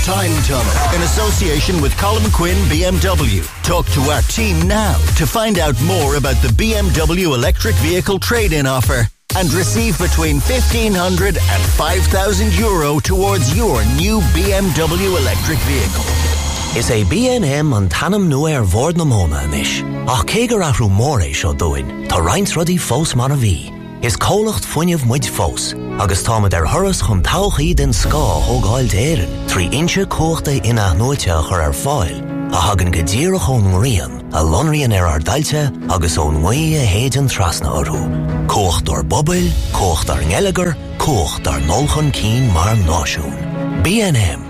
Time Tunnel in association with Colin Quinn BMW. Talk to our team now to find out more about the BMW electric vehicle trade-in offer and receive between €1,500 and €5,000 towards your new BMW electric vehicle. Is a B&M an tanam nua vord na mona anish. Ach kegar ahrú mór éis o doin, tá reins rudí fós mar a bhí. Is cólacht fuinneamh muid fós, agus táma thuras chun tauchaí den scá hógáil d'éireann, 3 inche cóchta ina nóite chur fáil, a hagan gadíra chun rian, a lonrian ar dailte, agus ón nguí héidean trasna orthú. Cócht ar bobil, cócht ar ngelagar, cócht ar nolchan cín mar náisiún. B&M.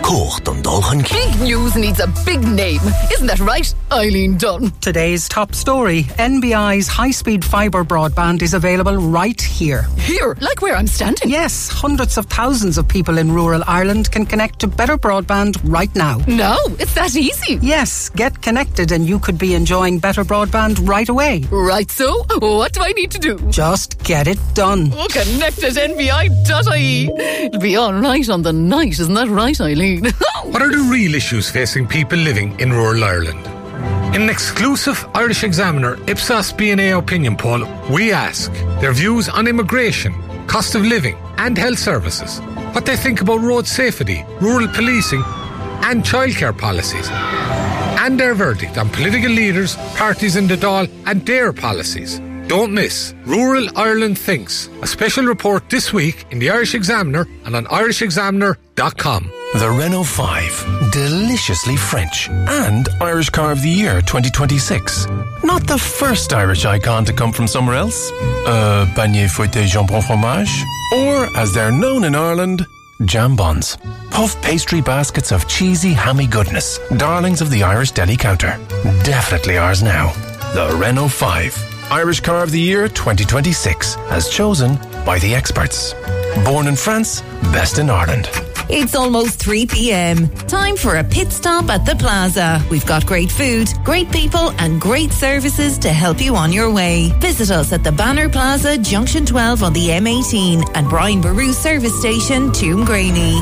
Big news needs a big name. Isn't that right, Eileen Dunn? Today's top story. NBI's high-speed fibre broadband is available right here. Here? Like where I'm standing? Yes, hundreds of thousands of people in rural Ireland can connect to better broadband right now. No, it's that easy. Yes, get connected and you could be enjoying better broadband right away. Right so, what do I need to do? Just get it done. Oh, connect at nbi.ie. It'll be all right on the night, isn't that right, Eileen? What are the real issues facing people living in rural Ireland? In an exclusive Irish Examiner Ipsos B&A opinion poll, we ask their views on immigration, cost of living and health services, what they think about road safety, rural policing and childcare policies, and their verdict on political leaders, parties in the Dáil and their policies. Don't miss Rural Ireland Thinks, a special report this week in the Irish Examiner and on irishexaminer.com. The Renault 5, deliciously French, and Irish Car of the Year 2026. Not the first Irish icon to come from somewhere else. Beignet fouetté jambon fromage. Or, as they're known in Ireland, jambons. Puff pastry baskets of cheesy, hammy goodness. Darlings of the Irish deli counter. Definitely ours now. The Renault 5. Irish Car of the Year 2026, as chosen by the experts. Born in France, best in Ireland. It's almost 3 p.m. Time for a pit stop at the Plaza. We've got great food, great people and great services to help you on your way. Visit us at the Banner Plaza, Junction 12 on the M18 and Brian Boru Service Station, Toomgraney.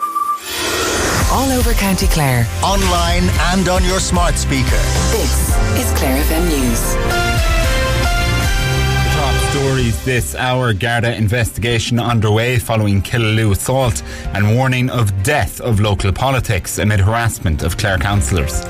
All over County Clare. Online and on your smart speaker. This is Clare FM News. Stories this hour. Garda investigation underway following Killaloe assault and warning of death of local politics amid harassment of Clare councillors.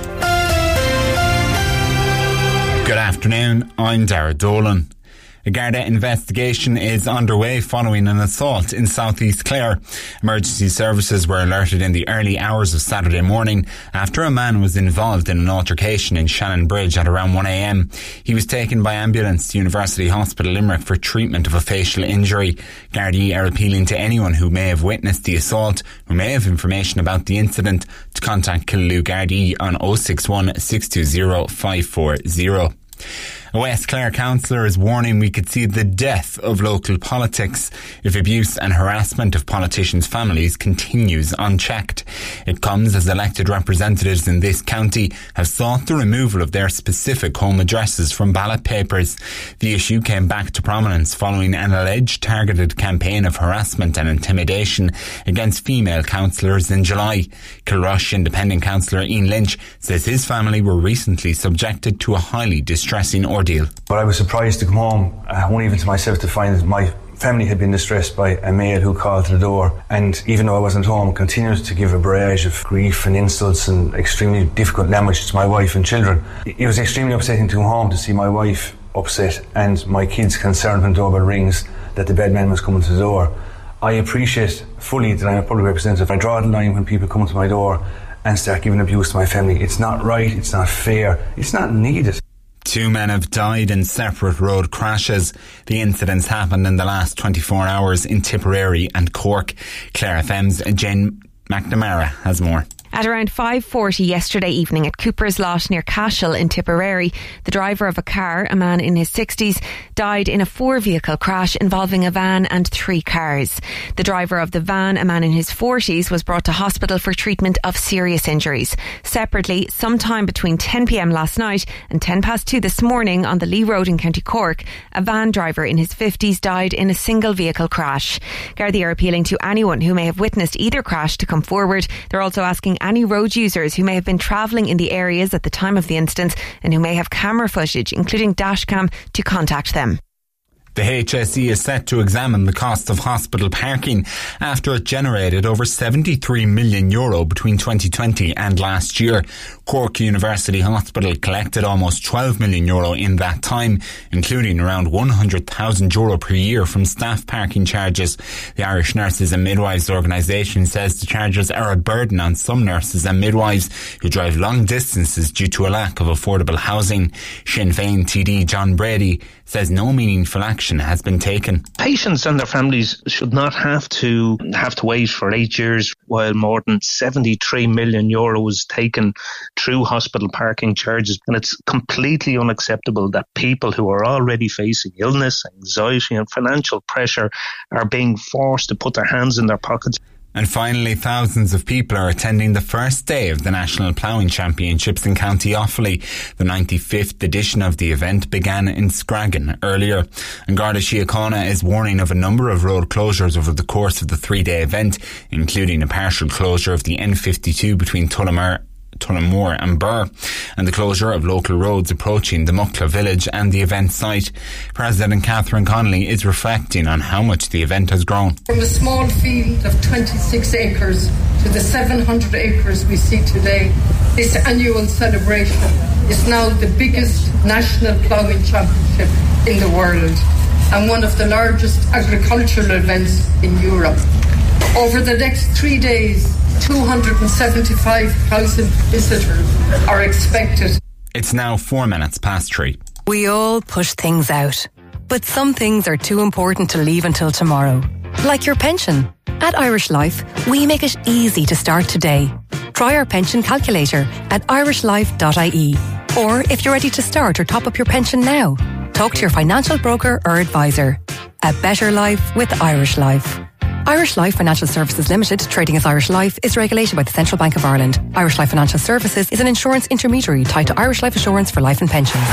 Good afternoon, I'm Dara Dolan. A Garda investigation is underway following an assault in South East Clare. Emergency services were alerted in the early hours of Saturday morning after a man was involved in an altercation in Shannon Bridge at around 1 a.m. He was taken by ambulance to University Hospital Limerick for treatment of a facial injury. Gardaí are appealing to anyone who may have witnessed the assault, who may have information about the incident, to contact Killaloe Gardaí on 061 620 540. A West Clare councillor is warning we could see the death of local politics if abuse and harassment of politicians' families continues unchecked. It comes as elected representatives in this county have sought the removal of their specific home addresses from ballot papers. The issue came back to prominence following an alleged targeted campaign of harassment and intimidation against female councillors in July. Kilrush Independent councillor Ian Lynch says his family were recently subjected to a highly distressing ordeal. But I was surprised to come home, only even to myself, to find that my family had been distressed by a male who called to the door, and even though I wasn't home, continued to give a barrage of grief and insults and extremely difficult language to my wife and children. It was extremely upsetting to come home to see my wife upset and my kids concerned when the doorbell rings that the bad man was coming to the door. I appreciate fully that I'm a public representative. I draw the line when people come to my door and start giving abuse to my family. It's not right, it's not fair, it's not needed. 2 men have died in separate road crashes. The incidents happened in the last 24 hours in Tipperary and Cork. Clare FM's Jane McNamara has more. At around 5:40 yesterday evening at Cooper's Lot near Cashel in Tipperary, the driver of a car, a man in his 60s, died in a 4-vehicle crash involving a van and 3 cars. The driver of the van, a man in his 40s, was brought to hospital for treatment of serious injuries. Separately, sometime between 10 p.m. last night and 2:10 this morning on the Lee Road in County Cork, a van driver in his 50s died in a single vehicle crash. Gardaí are appealing to anyone who may have witnessed either crash to come forward. They're also asking any road users who may have been travelling in the areas at the time of the incident and who may have camera footage, including dashcam, to contact them. The HSE is set to examine the cost of hospital parking after it generated over €73 million between 2020 and last year. Cork University Hospital collected almost €12 million in that time, including around €100,000 per year from staff parking charges. The Irish Nurses and Midwives organisation says the charges are a burden on some nurses and midwives who drive long distances due to a lack of affordable housing. Sinn Féin TD John Brady says no meaningful action has been taken. Patients and their families should not have to wait for 8 years while more than €73 million is taken through hospital parking charges. And it's completely unacceptable that people who are already facing illness, anxiety and financial pressure are being forced to put their hands in their pockets. And finally, thousands of people are attending the first day of the National Ploughing Championships in County Offaly. The 95th edition of the event began in Scraggin earlier. And Garda Síochána is warning of a number of road closures over the course of the 3-day event, including a partial closure of the N52 between Tullamore and Burr, and the closure of local roads approaching the Muckla village and the event site. President Catherine Connolly is reflecting on how much the event has grown. From a small field of 26 acres to the 700 acres we see today, this annual celebration is now the biggest national ploughing championship in the world and one of the largest agricultural events in Europe. Over the next 3 days, 275,000 visitors are expected. It's now 3:04. We all push things out, but some things are too important to leave until tomorrow. Like your pension. At Irish Life, we make it easy to start today. Try our pension calculator at irishlife.ie. Or if you're ready to start or top up your pension now, talk to your financial broker or advisor. A better life with Irish Life. Irish Life Financial Services Limited, trading as Irish Life, is regulated by the Central Bank of Ireland. Irish Life Financial Services is an insurance intermediary tied to Irish Life Assurance for life and pensions.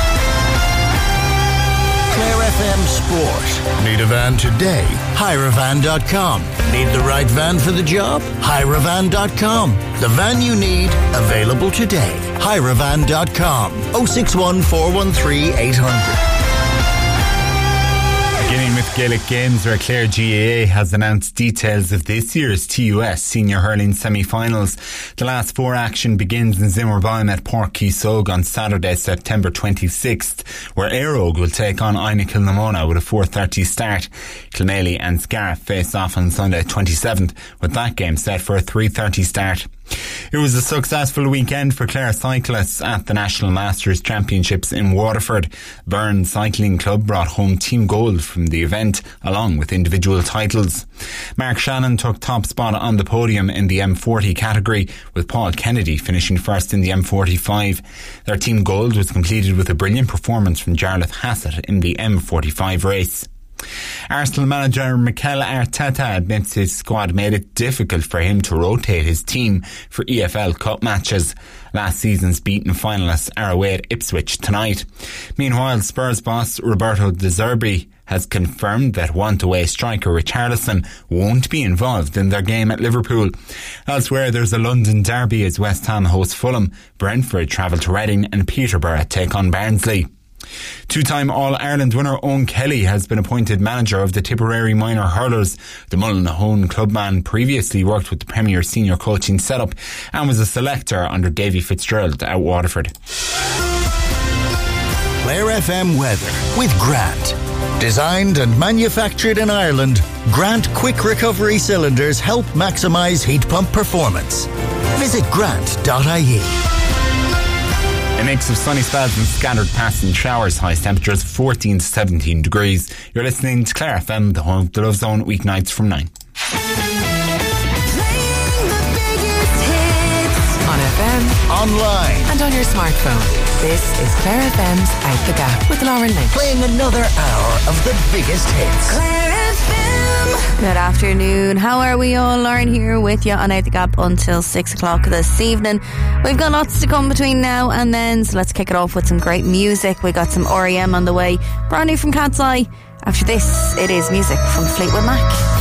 Clare FM Sport. Need a van today? Hirevan.com. Need the right van for the job? Hirevan.com. The van you need, available today. Hirevan.com. 061 413 800. Beginning with Gaelic Games, where Clare GAA has announced details of this year's TUS Senior Hurling semi-finals. The last 4 action begins in Zimmerbaum at Páirc Keysog on Saturday, September 26th, where Aerogue will take on Aina Kilnamona with a 4:30 start. Kilmaley and Scariff face off on Sunday 27th, with that game set for a 3:30 start. It was a successful weekend for Clare cyclists at the National Masters Championships in Waterford. Burn Cycling Club brought home team gold from the event, along with individual titles. Mark Shannon took top spot on the podium in the M40 category, with Paul Kennedy finishing first in the M45. Their team gold was completed with a brilliant performance from Jarlath Hassett in the M45 race. Arsenal manager Mikel Arteta admits his squad made it difficult for him to rotate his team for EFL Cup matches. Last season's beaten finalists are away at Ipswich tonight. Meanwhile, Spurs boss Roberto De Zerbi has confirmed that want-away striker Richarlison won't be involved in their game at Liverpool. Elsewhere, there's a London derby as West Ham host Fulham, Brentford travel to Reading and Peterborough take on Barnsley. Two-time All-Ireland winner Owen Kelly has been appointed manager of the Tipperary Minor Hurlers. The Mullinahone clubman previously worked with the Premier senior coaching setup and was a selector under Davy Fitzgerald at Waterford. Clare FM weather with Grant. Designed and manufactured in Ireland, Grant Quick Recovery Cylinders help maximise heat pump performance. Visit grant.ie. A mix of sunny spells and scattered passing showers, high temperatures 14 to 17 degrees. You're listening to Clare FM, the home of the Love Zone, weeknights from 9. Playing the biggest hits. FM, online, and on your smartphone. This is Claire FM's Out the Gap with Lauren Lynch. Playing another hour of the biggest hits. Claire FM. Good afternoon. How are we all? Lauren here with you on Out the Gap until 6 o'clock this evening. We've got lots to come between now and then, so let's kick it off with some great music. We got some R.E.M. on the way, brand new from Cat's Eye. After this, it is music from Fleetwood Mac.